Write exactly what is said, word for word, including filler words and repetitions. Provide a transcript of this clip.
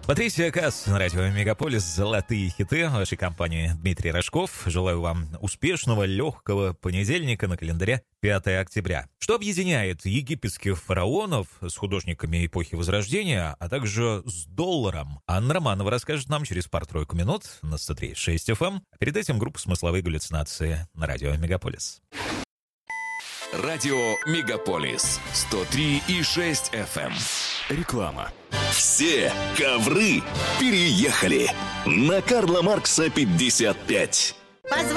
Патрисия Касс на радио Мегаполис. Золотые хиты вашей компании. Дмитрий Рожков. Желаю вам успешного, легкого понедельника, на календаре пятое октября. Что объединяет египетских фараонов с художниками эпохи Возрождения, а также с долларом? Анна Романова расскажет нам через пару-тройку минут на сто три и шесть эф эм. А перед этим группа «Смысловые галлюцинации» на радио Мегаполис. Радио Мегаполис сто три и шесть эф эм. Реклама. Все ковры переехали на Карла Маркса пятьдесят пять.